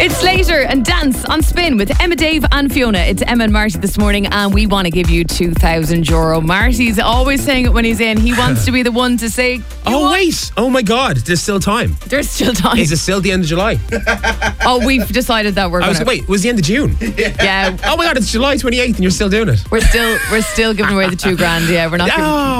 It's Slater and Dance on Spin with Emma, Dave and Fiona. It's Emma and Marty this morning and we want to give you €2,000. Marty's always saying it when he's in. He wants to be the one to say, wait. Oh my God. There's still time. There's still time. Is it still the end of July? We've decided that we're going to... Wait, it was the end of June? Yeah. Oh my God, it's July 28th and you're still doing it. We're still giving away the $2,000. Yeah, we're not.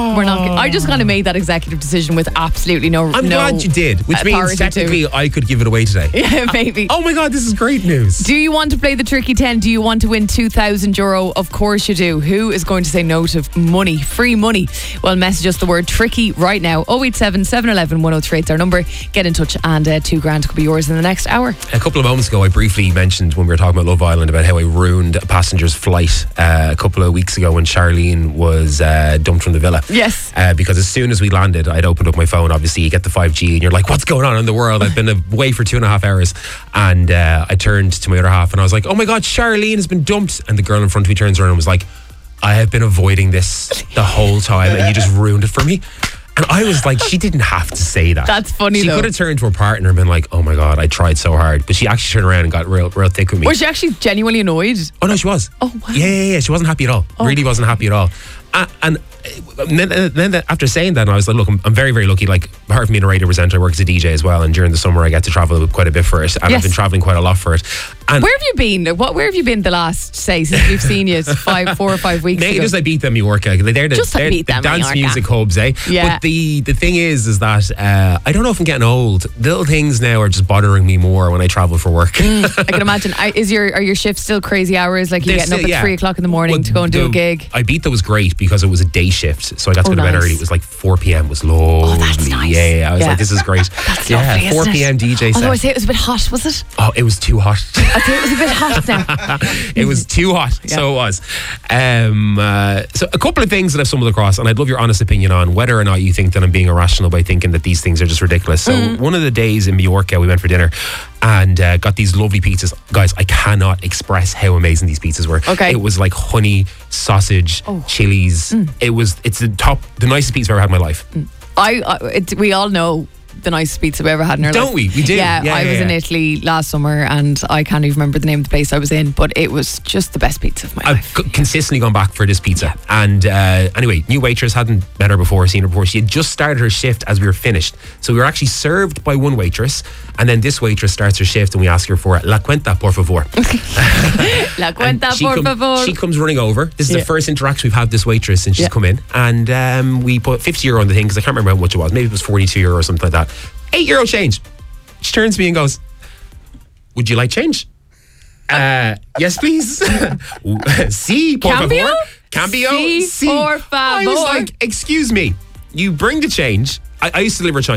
I just kind of made that executive decision with absolutely no. I'm glad you did, which means technically I could give it away today. Yeah, maybe. Oh my God, this is great news. Do you want to play the Tricky 10? Do you want to win €2,000? Of course you do. Who is going to say no to money, free money? Well, message us the word tricky right now. 087 711 1038 is our number. Get in touch and $2,000 could be yours in the next hour. A couple of moments ago, I briefly mentioned when we were talking about Love Island about how I ruined a passenger's flight a couple of weeks ago when Charlene was dumped from the villa. Yes. Because as soon as we landed, I'd opened up my phone. Obviously, you get the 5G and you're like, what's going on in the world? I've been away for 2.5 hours. And I turned to my other half and I was like, oh my God, Charlene has been dumped. And the girl in front of me turns around and was like, I have been avoiding this the whole time and you just ruined it for me. And I was like, she didn't have to say that. That's funny, She though. could have turned to her partner and been like, oh my God, I tried so hard. But she actually turned around and got real thick with me. Was she actually genuinely annoyed? Oh, no, she was. Oh, wow. Yeah. She wasn't happy at all. Really wasn't happy at all. And then after saying that, I was like, look, I'm very, very lucky. Like, apart from being a radio presenter, I work as a DJ as well. And during the summer, I get to travel quite a bit for it. And I've been traveling quite a lot for it. And where have you been? Where have you been the last, say, since we've seen you 4 or 5 weeks ago? Just I beat them Mallorca. They're the dance Mallorca. music hubs, eh? Yeah. But the thing is that I don't know if I'm getting old. Little things now are just bothering me more when I travel for work. I can imagine. Are your shifts still crazy hours? Like you getting up at 3 o'clock in the morning to go and do a gig? Ibiza was great because it was a day shift, so I got to go to bed early. It was like 4 p.m. was lovely. Oh, that's nice. Yeah, I was like, this is great. That's lovely, 4 p.m. DJ set. Although I say it was a bit hot, was it? Oh, it was too hot. I think it was a bit hot now. It was too hot, so it was. So a couple of things that I've stumbled across, and I'd love your honest opinion on whether or not you think that I'm being irrational by thinking that these things are just ridiculous. So one of the days in Mallorca, we went for dinner and got these lovely pizzas. Guys, I cannot express how amazing these pizzas were. Okay. It was like honey, sausage, chilies. It's the nicest pizza I've ever had in my life. We all know the nicest pizza we ever had in our life. Don't we? We do. Yeah, I was in Italy last summer and I can't even remember the name of the place I was in, but it was just the best pizza of my life. I've consistently gone back for this pizza. And anyway, new waitress, hadn't met her before, seen her before. She had just started her shift as we were finished. So we were actually served by one waitress, and then this waitress starts her shift and we ask her for la cuenta, por favor. La cuenta, por favor. She comes running over. This is the first interaction we've had with this waitress since she's come in. And we put €50 on the thing because I can't remember how much it was. Maybe it was €42 or something like that. €8 change. She turns to me and goes, would you like change? Yes, please. Sí, por favor. Cambio? Sí, por favor. I was like, excuse me. You bring the change. I used to deliver Chinese.